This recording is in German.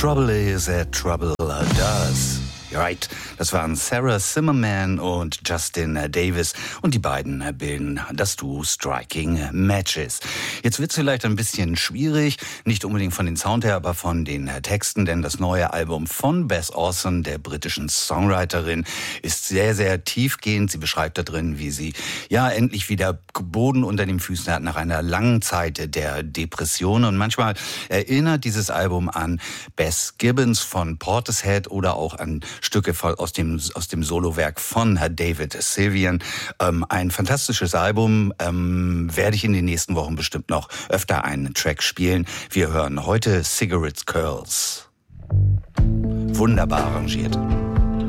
Trouble is as trouble does. Right, das waren Sarah Zimmerman und Justin Davis und die beiden bilden das Duo Striking Matches. Jetzt wird's vielleicht ein bisschen schwierig, nicht unbedingt von den Sound her, aber von den Texten, denn das neue Album von Beth Orson, der britischen Songwriterin, ist sehr, sehr tiefgehend. Sie beschreibt da drin, wie sie endlich wieder Boden unter den Füßen hat nach einer langen Zeit der Depression, und manchmal erinnert dieses Album an Beth Gibbons von Portishead oder auch an Stücke aus dem Solowerk von David Sylvian. Ein fantastisches Album, werde ich in den nächsten Wochen bestimmt noch öfter einen Track spielen. Wir hören heute Cigarette Curls. Wunderbar arrangiert.